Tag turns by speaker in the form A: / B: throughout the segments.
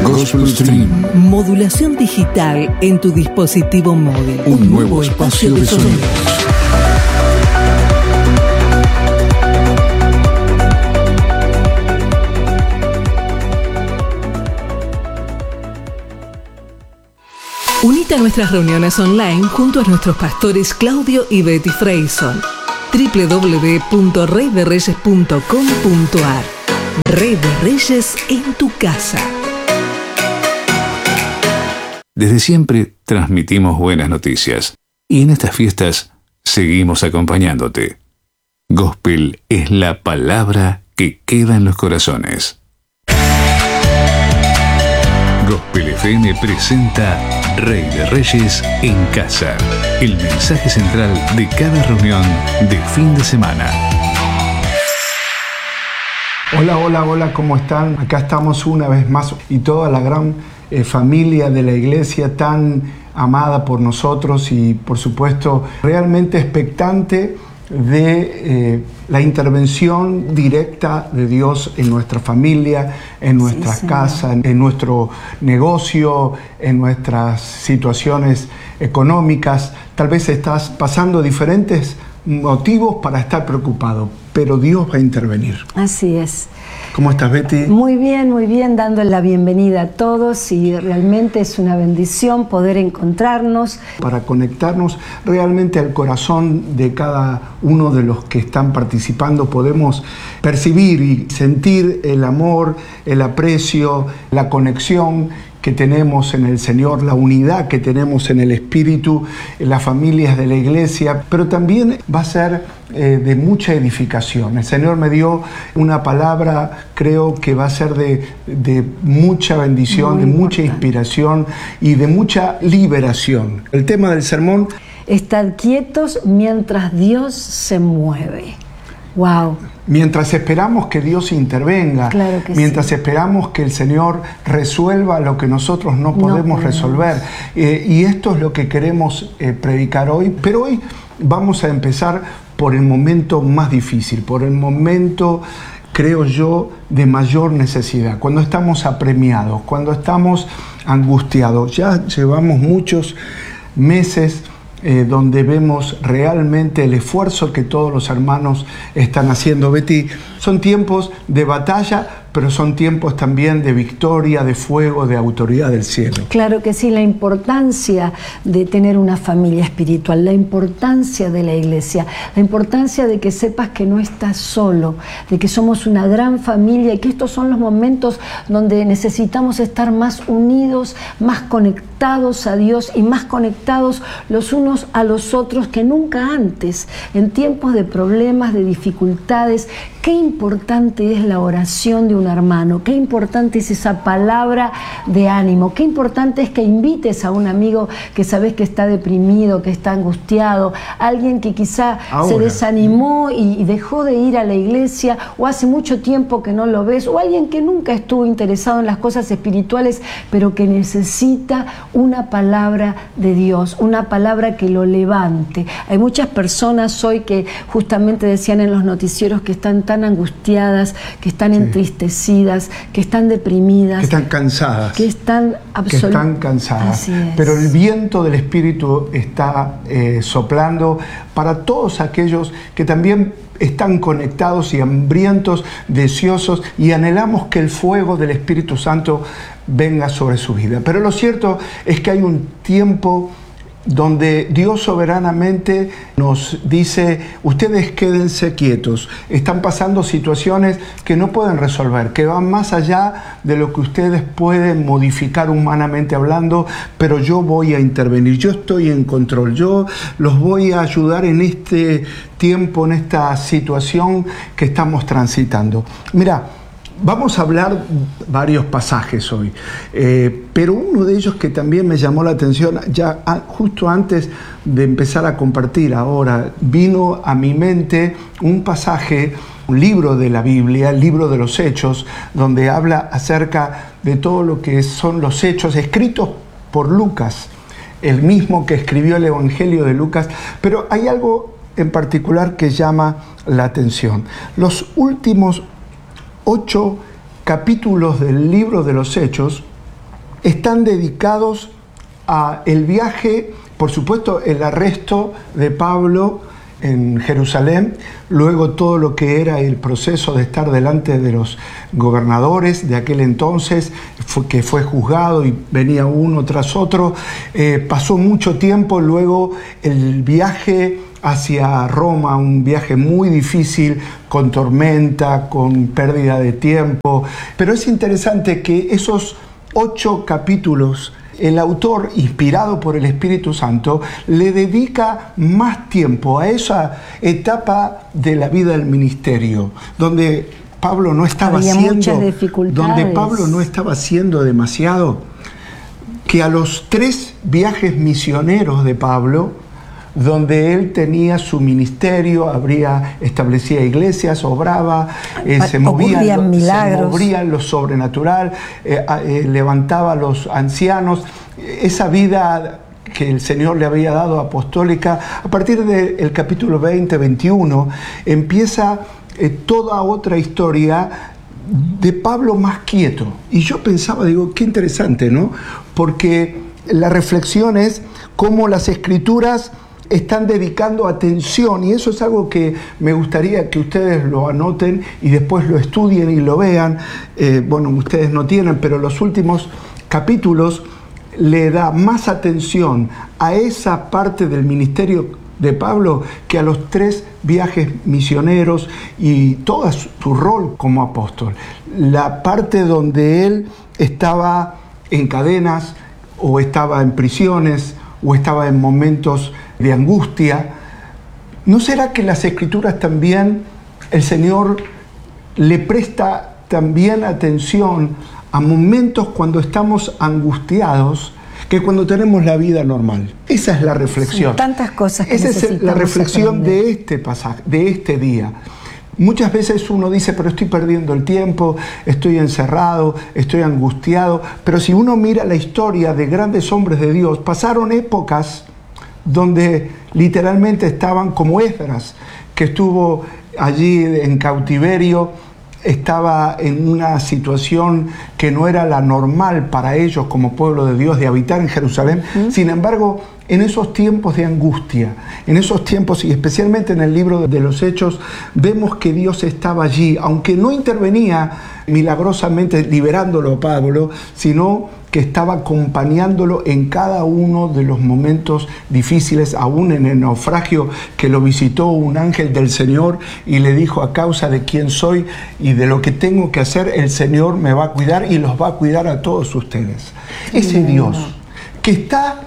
A: Gospel Stream.
B: Modulación digital en tu dispositivo móvil.
A: Un nuevo espacio de sonidos.
B: Unite a nuestras reuniones online junto a nuestros pastores Claudio y Betty Freyson. www.reyderreyes.com.ar. Rey de Reyes en tu casa.
A: Desde siempre transmitimos buenas noticias y en estas fiestas seguimos acompañándote. Gospel es la palabra que queda en los corazones. Gospel FM presenta Rey de Reyes en casa, el mensaje central de cada reunión de fin de semana.
C: Hola, ¿cómo están? Acá estamos una vez más y toda la gran familia de la iglesia tan amada por nosotros y por supuesto realmente expectante de la intervención directa de Dios en nuestra familia, en nuestras casas, en nuestro negocio, en nuestras situaciones económicas. Tal vez estás pasando diferentes motivos para estar preocupado, pero Dios va a intervenir.
D: Así es.
C: ¿Cómo estás, Betty?
D: Muy bien, dando la bienvenida a todos y realmente es una bendición poder encontrarnos.
C: Para conectarnos realmente al corazón de cada uno de los que están participando, podemos percibir y sentir el amor, el aprecio, la conexión que tenemos en el Señor, la unidad que tenemos en el Espíritu, en las familias de la iglesia, pero también va a ser de mucha edificación. El Señor me dio una palabra, creo que va a ser de mucha bendición, de mucha inspiración y de mucha liberación. El tema del sermón:
D: Estad quietos mientras Dios se mueve. Wow.
C: Mientras esperamos que Dios intervenga,
D: claro que
C: mientras esperamos que el Señor resuelva lo que nosotros no podemos resolver. Y esto es lo que queremos predicar hoy. Pero hoy vamos a empezar por el momento más difícil, por el momento, creo yo, de mayor necesidad. Cuando estamos apremiados, cuando estamos angustiados. Ya llevamos muchos meses donde vemos realmente el esfuerzo que todos los hermanos están haciendo. Betty, son tiempos de batalla, pero son tiempos también de victoria, de fuego, de autoridad del cielo.
D: Claro que sí, la importancia de tener una familia espiritual, la importancia de la iglesia, la importancia de que sepas que no estás solo, de que somos una gran familia y que estos son los momentos donde necesitamos estar más unidos, más conectados a Dios y más conectados los unos a los otros que nunca antes, en tiempos de problemas, de dificultades. Qué importante es la oración de un hermano, qué importante es esa palabra de ánimo, qué importante es que invites a un amigo que sabes que está deprimido, que está angustiado, alguien que quizá se desanimó y dejó de ir a la iglesia, o hace mucho tiempo que no lo ves, o alguien que nunca estuvo interesado en las cosas espirituales, pero que necesita una palabra de Dios, una palabra que lo levante. Hay muchas personas hoy que justamente decían en los noticieros que están tan angustiadas, que están entristecidas, que están deprimidas,
C: que están cansadas,
D: que están
C: cansadas. Pero el viento del Espíritu está soplando para todos aquellos que también están conectados y hambrientos, deseosos, y anhelamos que el fuego del Espíritu Santo venga sobre su vida. Pero lo cierto es que hay un tiempo donde Dios soberanamente nos dice: ustedes quédense quietos, están pasando situaciones que no pueden resolver, que van más allá de lo que ustedes pueden modificar humanamente hablando, pero yo voy a intervenir, yo estoy en control, yo los voy a ayudar en este tiempo, en esta situación que estamos transitando. Mira, vamos a hablar varios pasajes hoy, pero uno de ellos que también me llamó la atención, ya justo antes de empezar a compartir ahora, vino a mi mente un pasaje, un libro de la Biblia, el libro de los Hechos, donde habla acerca de todo lo que son los hechos escritos por Lucas, el mismo que escribió el Evangelio de Lucas, pero hay algo en particular que llama la atención. Los últimos 8 capítulos del libro de los Hechos están dedicados a el viaje, por supuesto, el arresto de Pablo en Jerusalén, luego todo lo que era el proceso de estar delante de los gobernadores de aquel entonces, que fue juzgado y venía uno tras otro. Pasó mucho tiempo, luego el viaje hacia Roma, un viaje muy difícil, con tormenta, con pérdida de tiempo. Pero es interesante que esos 8 capítulos, el autor, inspirado por el Espíritu Santo, le dedica más tiempo a esa etapa de la vida del ministerio, donde Pablo no estaba haciendo demasiado, que a los 3 viajes misioneros de Pablo, donde él tenía su ministerio, establecía iglesias, obraba, se movía lo sobrenatural, levantaba a los ancianos. Esa vida que el Señor le había dado apostólica, a partir del capítulo 20-21, empieza toda otra historia de Pablo más quieto. Y yo pensaba, digo, qué interesante, ¿no? Porque la reflexión es cómo las Escrituras están dedicando atención, y eso es algo que me gustaría que ustedes lo anoten y después lo estudien y lo vean. Bueno, ustedes no tienen, pero los últimos capítulos le da más atención a esa parte del ministerio de Pablo que a los 3 viajes misioneros y todo su rol como apóstol. La parte donde él estaba en cadenas, o estaba en prisiones, o estaba en momentos de angustia. ¿No será que las Escrituras también, el Señor le presta también atención a momentos cuando estamos angustiados que cuando tenemos la vida normal? Esa es la reflexión.
D: Son tantas cosas que
C: esa es la reflexión
D: aprender
C: de este pasaje, de este día. Muchas veces uno dice, pero estoy perdiendo el tiempo, estoy encerrado, estoy angustiado. Pero si uno mira la historia de grandes hombres de Dios, pasaron épocas donde literalmente estaban como Esdras, que estuvo allí en cautiverio, estaba en una situación que no era la normal para ellos como pueblo de Dios, de habitar en Jerusalén. Sin embargo, en esos tiempos de angustia, en esos tiempos, y especialmente en el libro de los Hechos, vemos que Dios estaba allí, aunque no intervenía milagrosamente liberándolo a Pablo, sino que estaba acompañándolo en cada uno de los momentos difíciles, aún en el naufragio, que lo visitó un ángel del Señor y le dijo: a causa de quién soy y de lo que tengo que hacer, el Señor me va a cuidar y los va a cuidar a todos ustedes. Ese Dios que está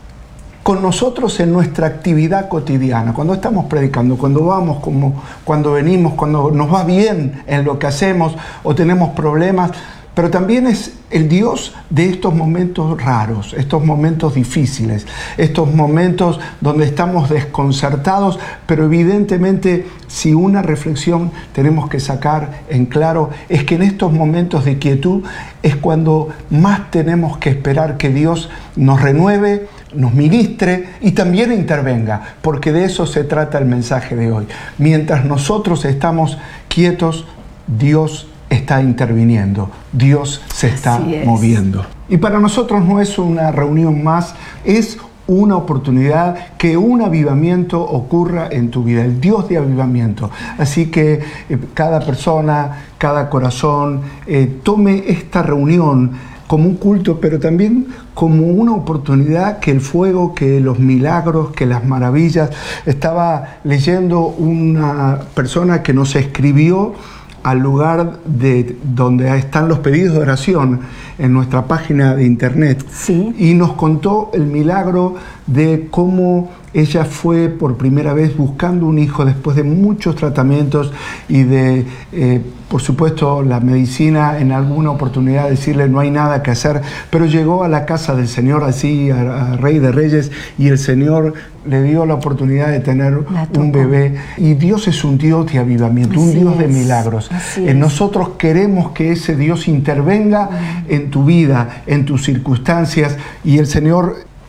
C: con nosotros en nuestra actividad cotidiana, cuando estamos predicando, cuando vamos, cuando venimos, cuando nos va bien en lo que hacemos o tenemos problemas, pero también es el Dios de estos momentos raros, estos momentos difíciles, estos momentos donde estamos desconcertados, pero evidentemente si una reflexión tenemos que sacar en claro es que en estos momentos de quietud es cuando más tenemos que esperar que Dios nos renueve, nos ministre y también intervenga, porque de eso se trata el mensaje de hoy. Mientras nosotros estamos quietos, Dios está interviniendo, Dios se está moviendo. Y para nosotros no es una reunión más, es una oportunidad que un avivamiento ocurra en tu vida, el Dios de avivamiento. Así que cada persona, cada corazón, tome esta reunión como un culto, pero también como una oportunidad que el fuego, que los milagros, que las maravillas. Estaba leyendo una persona que nos escribió al lugar de donde están los pedidos de oración en nuestra página de internet, y nos contó el milagro de cómo ella fue por primera vez buscando un hijo después de muchos tratamientos y de, por supuesto, la medicina en alguna oportunidad decirle no hay nada que hacer, pero llegó a la casa del Señor, así a Rey de Reyes, y el Señor le dio la oportunidad de tener un bebé. Y Dios es un Dios de avivamiento, un Dios de milagros. Nosotros queremos que ese Dios intervenga en tu vida, en tus circunstancias, y el Señor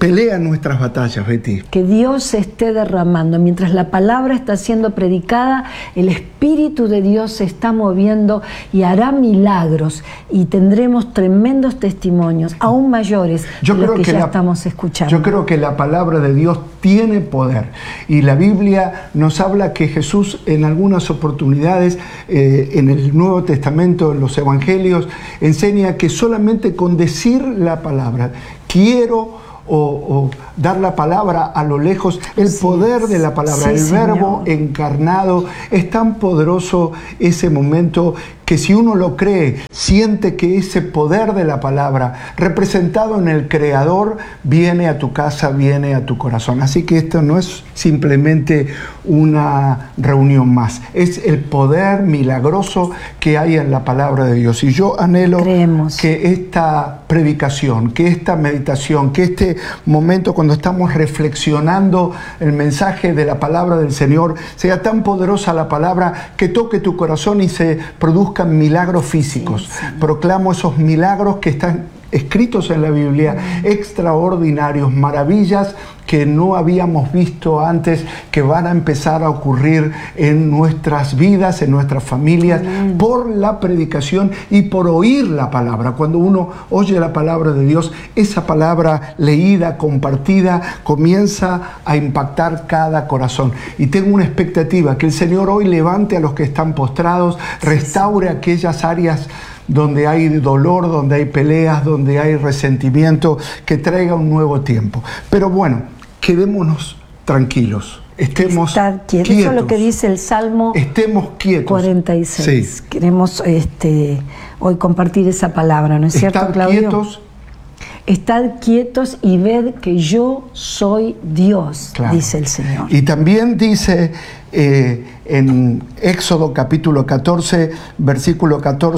C: pelea nuestras batallas, Betty.
D: Que Dios se esté derramando. Mientras la palabra está siendo predicada, el Espíritu de Dios se está moviendo y hará milagros. Y tendremos tremendos testimonios, aún mayores de los que ya estamos escuchando.
C: Yo creo que la palabra de Dios tiene poder. Y la Biblia nos habla que Jesús en algunas oportunidades, en el Nuevo Testamento, en los Evangelios, enseña que solamente con decir la palabra, quiero o dar la palabra a lo lejos, el poder de la palabra, el verbo encarnado, es tan poderoso ese momento que si uno lo cree, siente que ese poder de la palabra representado en el Creador viene a tu casa, viene a tu corazón. Así que esto no es simplemente una reunión más, es el poder milagroso que hay en la palabra de Dios. Y yo anhelo que esta predicación, que esta meditación, que este momento cuando estamos reflexionando el mensaje de la palabra del Señor, sea tan poderosa la palabra que toque tu corazón y se produzcan milagros físicos. Proclamo esos milagros que están escritos en la Biblia, extraordinarios, maravillas que no habíamos visto antes, que van a empezar a ocurrir en nuestras vidas, en nuestras familias, por la predicación y por oír la palabra. Cuando uno oye la palabra de Dios, esa palabra leída, compartida, comienza a impactar cada corazón. Y tengo una expectativa, que el Señor hoy levante a los que están postrados, restaure aquellas áreas donde hay dolor, donde hay peleas, donde hay resentimiento, que traiga un nuevo tiempo. Pero bueno, quedémonos tranquilos, estemos quietos.
D: Eso es lo que dice el Salmo,
C: estemos quietos.
D: 46. Sí. Queremos hoy compartir esa palabra, ¿no es cierto, Claudio? Quietos. Estad quietos y ved que yo soy Dios, claro, dice el Señor.
C: Y también dice en Éxodo capítulo 14, versículo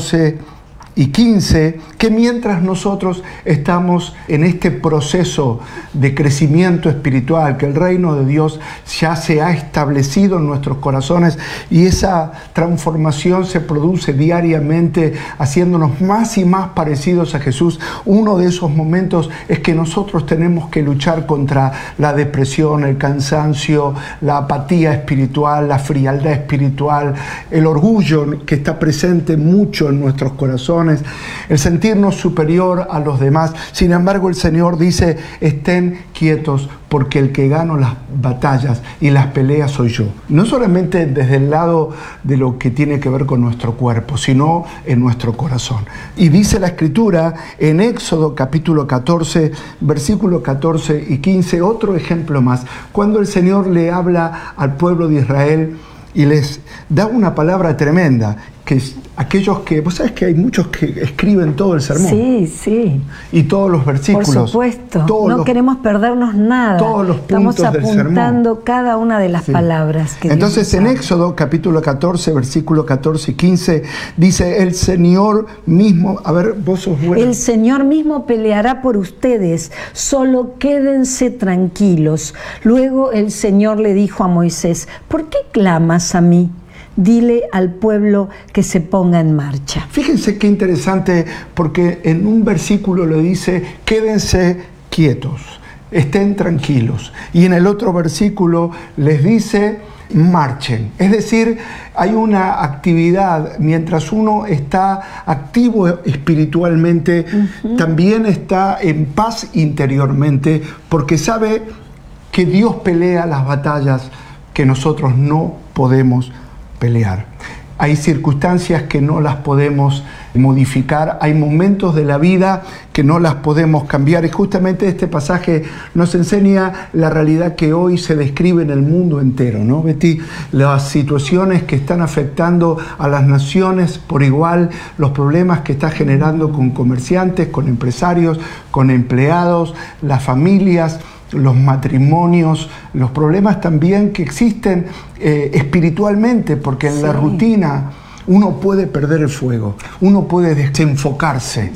C: 14 y 15, que mientras nosotros estamos en este proceso de crecimiento espiritual, que el reino de Dios ya se ha establecido en nuestros corazones y esa transformación se produce diariamente haciéndonos más y más parecidos a Jesús, uno de esos momentos es que nosotros tenemos que luchar contra la depresión, el cansancio, la apatía espiritual, la frialdad espiritual, el orgullo que está presente mucho en nuestros corazones, el sentirnos superior a los demás. Sin embargo, el Señor dice, estén quietos porque el que gana las batallas y las peleas soy yo. No solamente desde el lado de lo que tiene que ver con nuestro cuerpo, sino en nuestro corazón. Y dice la Escritura en Éxodo capítulo 14, versículo 14 y 15, otro ejemplo más, cuando el Señor le habla al pueblo de Israel y les da una palabra tremenda, que aquellos que, vos sabés que hay muchos que escriben todo el sermón.
D: Sí, sí.
C: Y todos los versículos.
D: Por supuesto. No queremos perdernos nada.
C: Todos los puntos
D: Estamos apuntando cada una de las palabras que
C: entonces
D: Dios
C: en Éxodo capítulo 14, versículo 14 y 15, dice, el Señor mismo, a ver, vos sos bueno.
D: El Señor mismo peleará por ustedes, solo quédense tranquilos. Luego el Señor le dijo a Moisés, ¿por qué clamas a mí? Dile al pueblo que se ponga en marcha.
C: Fíjense qué interesante, porque en un versículo le dice, quédense quietos, estén tranquilos. Y en el otro versículo les dice, marchen. Es decir, hay una actividad, mientras uno está activo espiritualmente, también está en paz interiormente, porque sabe que Dios pelea las batallas que nosotros no podemos pelear. Hay circunstancias que no las podemos modificar, hay momentos de la vida que no las podemos cambiar y justamente este pasaje nos enseña la realidad que hoy se describe en el mundo entero, ¿no, Betty? Las situaciones que están afectando a las naciones por igual, los problemas que está generando con comerciantes, con empresarios, con empleados, las familias, los matrimonios, los problemas también que existen espiritualmente, porque en la rutina uno puede perder el fuego, uno puede desenfocarse.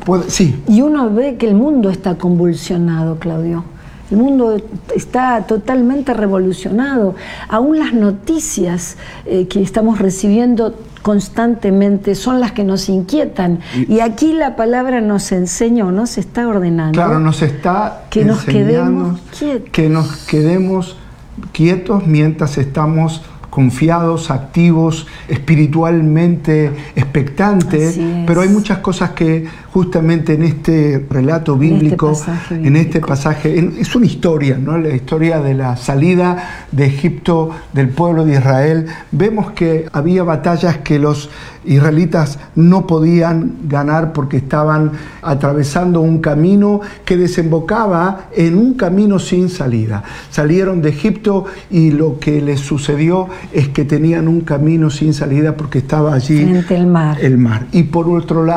C: Y
D: uno ve que el mundo está convulsionado, Claudio. El mundo está totalmente revolucionado. Aún las noticias que estamos recibiendo constantemente son las que nos inquietan. Y aquí la palabra nos enseña o nos está ordenando.
C: Claro, nos está
D: que nos quedemos quietos.
C: Que nos quedemos quietos mientras estamos confiados, activos, espiritualmente expectantes, pero hay muchas cosas que justamente en este relato bíblico, en este pasaje, es una historia, ¿no? La historia de la salida de Egipto del pueblo de Israel. Vemos que había batallas que los israelitas no podían ganar porque estaban atravesando un camino que desembocaba en un camino sin salida. Salieron de Egipto y lo que les sucedió es que tenían un camino sin salida porque estaba allí
D: frente al mar.
C: El mar. Y por otro lado,